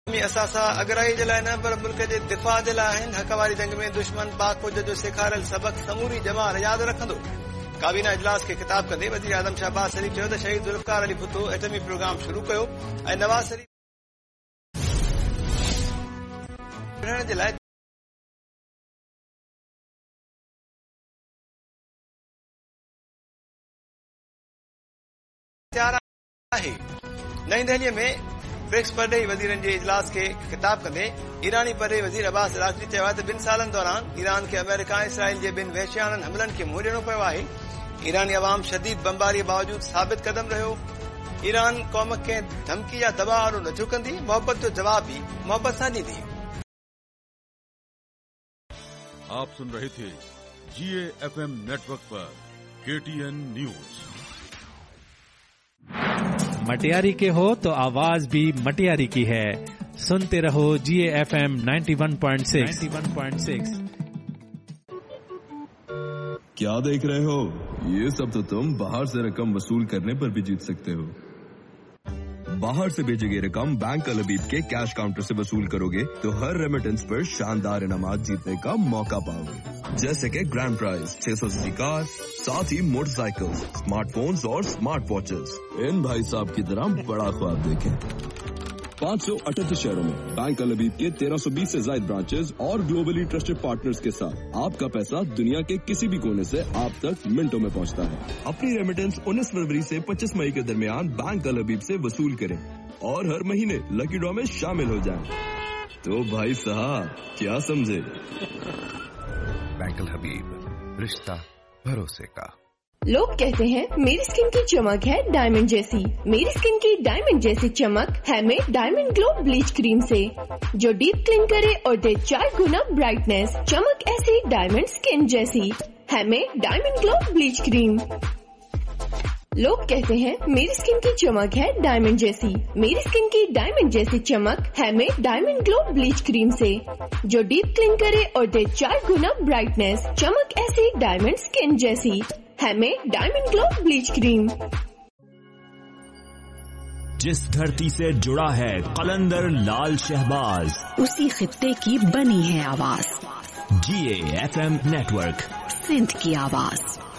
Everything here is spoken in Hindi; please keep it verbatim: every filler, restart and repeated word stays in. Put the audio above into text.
असासा अगराई जे लाइ न पर मुल्क जे दिफ़ा जे लाइ आहिनि। हक़ वारी जंग में दुश्मन पाक फौज जो सेखारियल सबक़ समूरी जमात यादि रखंदो। काबीना इजलास खे ख़िताब कंदे वज़ीर आज़म शहबाज शरीफ़ चयो त शहीद ज़ुल्फ़िकार अली भुट्टो एटमी प्रोग्राम शुरू कयो ऐं नवाज़ शरीफ़ जे लाइ तयार आहे। नई दिल्लीअ में ब्रिक्स परॾेही वज़ीरनि जे इजलास खे ख़िताब कंदे ईरानी परॾेही वज़ीर अब्बास अराग़ची चयो आहे त ॿिनि सालनि दौरान ईरान खे अमेरिका ऐं इसराइल जे ॿिनि वहशियाननि हमलनि खे मुंहुं ॾियणो पियो आहे। ईरानी अवाम शदीद बमबारीअ बावजूद साबित कदम रहियो। ईरान क़ौम खे धमकी या दबाव वारो न झुकंदी, मोहब्बत जो जवाब भी मोहब्बत सां ॾींदी। आप सुन रहे थे जीए एफएम नेटवर्क पर केटीएन न्यूज। मटियारी के हो तो आवाज भी मटियारी की है। सुनते रहो जीए FM ninety one point six. क्या देख रहे हो? ये सब तो तुम बाहर से रकम वसूल करने पर भी जीत सकते हो। बाहर से भेजी गई रकम बैंक अल हबीब के कैश काउंटर से वसूल करोगे तो हर रेमिटेंस पर शानदार इनामात जीतने का मौका पाओगे, जैसे कि ग्रैंड प्राइज छह सौ सीसी कार, साथ ही मोटरसाइकिल, स्मार्टफोन्स और स्मार्ट वॉचेस। इन भाई साहब की तरह बड़ा ख्वाब देखें। पाँच सौ अठहत्तर शहरों में बैंक अल हबीब के तेरह सौ बीस से ज्यादा ब्रांचेस और ग्लोबली ट्रस्टेड पार्टनर्स के साथ आपका पैसा दुनिया के किसी भी कोने से आप तक मिनटों में पहुंचता है। अपनी रेमिटेंस उन्नीस फरवरी से पच्चीस मई के दरमियान बैंक अल हबीब से वसूल करें और हर महीने लकी ड्रॉ में शामिल हो जाएं। तो भाई साहब क्या समझे? बैंक अल हबीब, रिश्ता भरोसे का। लोग कहते हैं मेरी स्किन की चमक है डायमंड जैसी। मेरी स्किन की डायमंड जैसी चमक है में डायमंड ग्लो ब्लीच क्रीम से, जो डीप क्लीन करे और दे चार गुना ब्राइटनेस। चमक ऐसी डायमंड स्किन जैसी है में डायमंड ग्लो ब्लीच क्रीम। लोग कहते हैं मेरी स्किन की चमक है डायमंड जैसी। मेरी स्किन की डायमंड जैसी चमक है में डायमंड ग्लो ब्लीच क्रीम से, जो डीप क्लीन करे और दे चार गुना ब्राइटनेस। चमक ऐसी डायमंड स्किन जैसी है में डायमंड ग्लो ब्लीच क्रीम। जिस धरती से जुड़ा है कलंदर लाल शहबाज, उसी खित्ते की बनी है आवाज। जीए एफएम नेटवर्क, सिंध की आवाज।